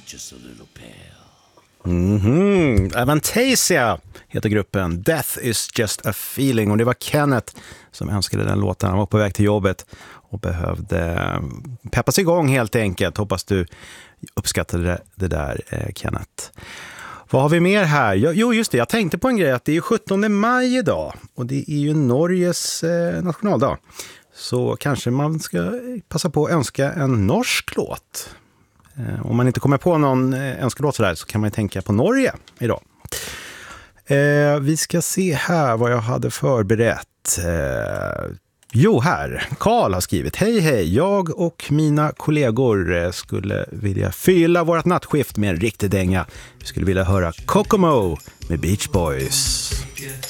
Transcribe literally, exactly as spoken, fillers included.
just a little pale. Mhm. Avantasia heter gruppen. Death is just a feeling. Och det var Kenneth som önskade den låten. Han var på väg till jobbet och behövde peppas igång helt enkelt. Hoppas du uppskattade det, det där, eh, Kenneth. Vad har vi mer här? Jo, just det. Jag tänkte på en grej att det är sjuttonde maj idag. Och det är ju Norges eh, nationaldag. Så kanske man ska passa på att önska en norsk låt. Eh, om man inte kommer på någon eh, önskelåt sådär så kan man tänka på Norge idag. Eh, vi ska se här vad jag hade förberett. Eh, jo, här. Karl har skrivit: hej hej, jag och mina kollegor skulle vilja fylla vårt nattskift med en riktig dänga. Vi skulle vilja höra Kokomo med Beach Boys.